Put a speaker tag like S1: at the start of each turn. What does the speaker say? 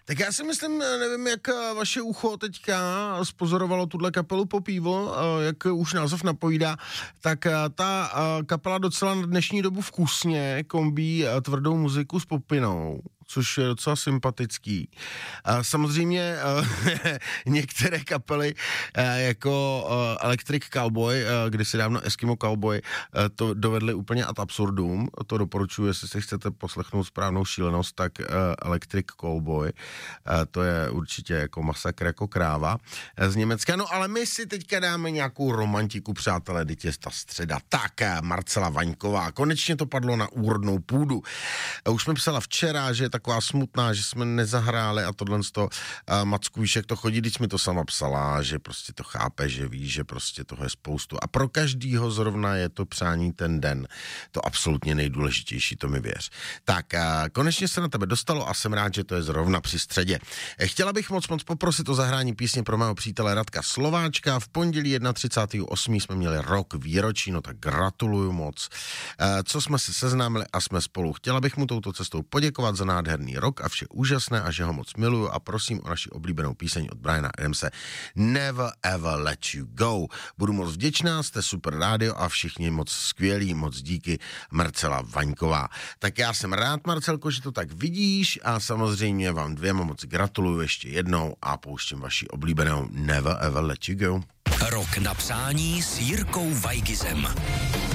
S1: Tak já si myslím, nevím, jak vaše ucho teďka spozorovalo tuhle kapelu Popivo, jak už název napovídá, tak ta kapela docela na dnešní dobu vkusně kombí tvrdou muziku s popinou, což je docela sympatický. Samozřejmě některé kapely jako Electric Callboy, kdysi dávno Eskimo Callboy, to dovedly úplně ad absurdum. To doporučuji, jestli si chcete poslechnout správnou šílenost, tak Electric Callboy, to je určitě jako masakr jako kráva z Německa. No ale my si teďka dáme nějakou romantiku, přátelé, teď je ta středa. Tak, Marcela Vaňková, konečně to padlo na úrodnou půdu. Už jsme psala včera, že je taková smutná, že jsme nezahráli a tohle z toho Macku, víš, jak to chodí, když mi to sama psala, že prostě to chápe, že ví, že prostě toho je spoustu. A pro každýho zrovna je to přání ten den. To absolutně nejdůležitější, to mi věř. Tak, konečně se na tebe dostalo a jsem rád, že to je zrovna při středě. Chtěla bych moc poprosit o zahrání písně pro mého přítele Radka Slováčka. V pondělí 31.8. jsme měli rok výročí, no tak gratuluju moc. Co jsme se seznámili a jsme spolu. Chtěla bych mu touto cestou poděkovat za nádherný rok a vše úžasné a že ho moc miluju a prosím o naši oblíbenou píseň od Briana Adamse Never Ever Let You Go. Budu moc vděčná, jste super rádio a všichni moc skvělí, moc díky, Marcela Vaňková. Tak já jsem rád, Marcelko, že to tak vidíš a samozřejmě vám dvěma moc gratuluju ještě jednou a pouštím vaši oblíbenou Never Ever Let You Go.
S2: Rok na přání s Jirkou Weigizem.